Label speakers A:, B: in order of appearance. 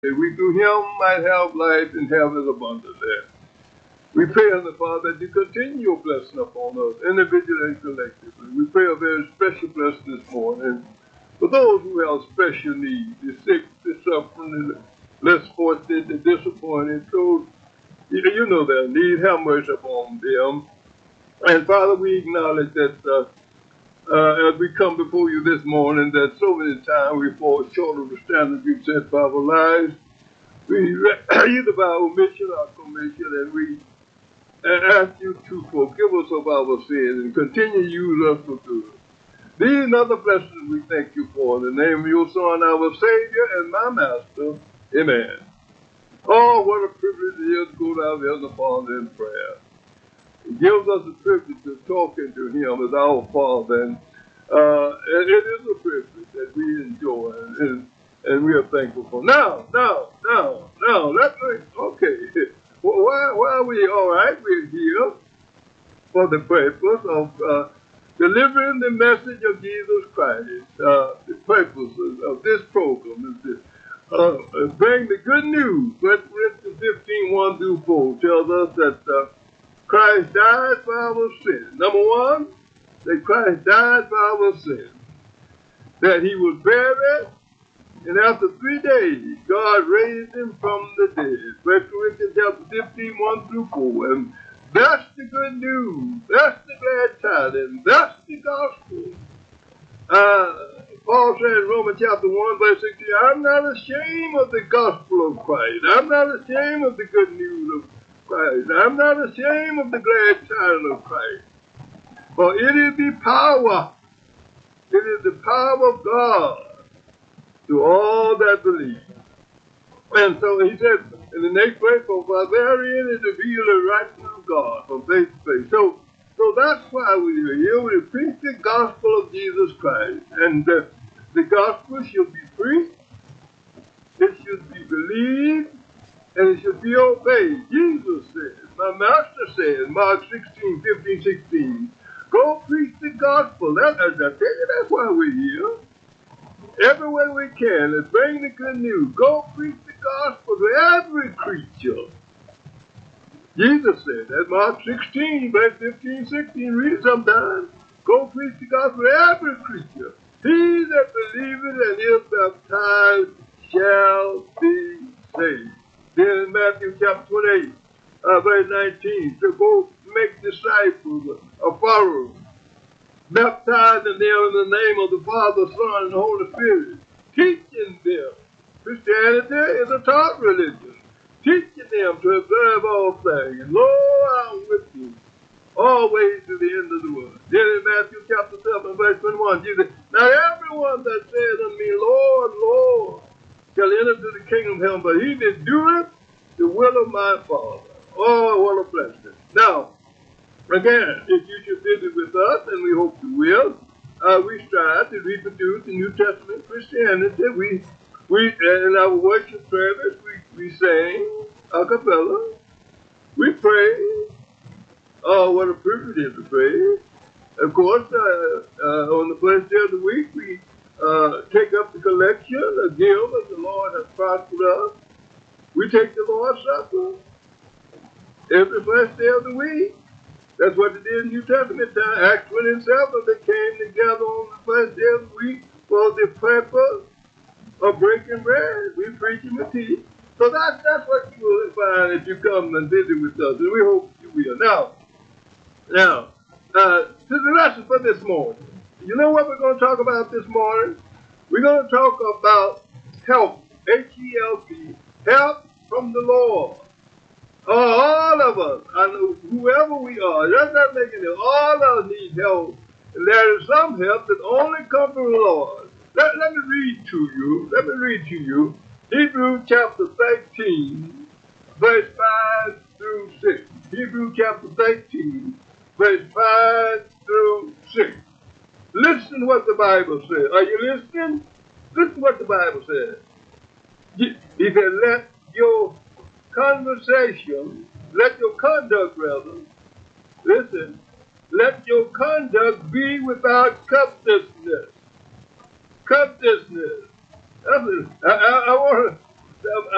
A: that we through him might have life and have it abundantly. We pray, Heavenly Father, that you continue your blessing upon us, individually and collectively. We pray a very special blessing this morning for those who have special needs, the sick, the suffering, the less fortunate, the disappointed, those, you know their need, have mercy upon them. And Father, we acknowledge that as we come before you this morning, that so many times we fall short of the standards you've set for our lives. We either by omission or commission, and we ask you to forgive us of our sins and continue to use us for good. These other blessings we thank you for in the name of your Son, our Savior and my Master. Amen. Oh, what a privilege it is to go to our Heavenly Father in prayer. It gives us the privilege of talking to him as our Father, and it is a privilege that we enjoy, and we are thankful for. Now, let me, okay, well, why are we, all right, we're here for the purpose of delivering the message of Jesus Christ. The purpose of this program is to bring the good news. 1 Corinthians 15, 1 through 4 tells us that Christ died for our sins. Number one, that Christ died for our sins. That he was buried, and after 3 days, God raised him from the dead. 1 Corinthians chapter 15, 1 through 4. And that's the good news. That's the glad tidings. That's the gospel. Paul said in Romans chapter 1, verse 16, I'm not ashamed of the gospel of Christ. I'm not ashamed of the good news of Christ. I'm not ashamed of the glad tidings of Christ. For it is the power. It is the power of God to all that believe. And so he said in the next verse, for therein is the revealed the righteousness of God from faith to faith. So that's why we are here. We preach the gospel of Jesus Christ. And the gospel should be preached, it should be believed, and it should be obeyed. Jesus said, my master said, Mark 16, 15, 16, go preach the gospel. I tell you, that's why we're here. Everywhere we can, let's bring the good news. Go preach the gospel to every creature. Jesus said that, Mark 16, verse 15, 16, read it sometime. Go preach the gospel to every creature. He that believeth and is baptized shall be saved. Then in Matthew chapter 28, verse 19, to go make disciples or followers, baptizing them in the name of the Father, Son, and the Holy Spirit, teaching them. Christianity is a taught religion, teaching them to observe all things. And lo, I'm with you always to the end of the world. Then in Matthew chapter 7, verse 21, Jesus said, now everyone that says unto me, Lord, Lord, shall enter into the kingdom of heaven, but he that doeth the will of my Father. Oh, what a blessing. Now, again, if you should visit with us, and we hope you will, we strive to reproduce the New Testament Christianity. We in our worship service, we sing a cappella. We pray. Oh, what a privilege it is to pray. Of course, on the first day of the week, we take up the collection, a gift that the Lord has prospered us. We take the Lord's Supper every first day of the week. That's what they did in New Testament time. Acts 27, they came together on the first day of the week for the purpose of breaking bread. We preach and we teach. So that's what you will find if you come and visit with us, and we hope you will. Now, to the lesson for this morning. You know what we're going to talk about this morning? We're going to talk about help, H-E-L-P, help from the Lord. All of us, and whoever we are, just not making it, all of us need help. And there is some help that only comes from the Lord. Let me read to you Hebrews chapter 13, verse 5 through 6. Hebrews chapter 13, verse 5 through 6. Listen what the Bible says. Are you listening? Listen what the Bible says. He said, let your conversation, let your conduct rather, listen, let your conduct be without covetousness. Covetousness. I want to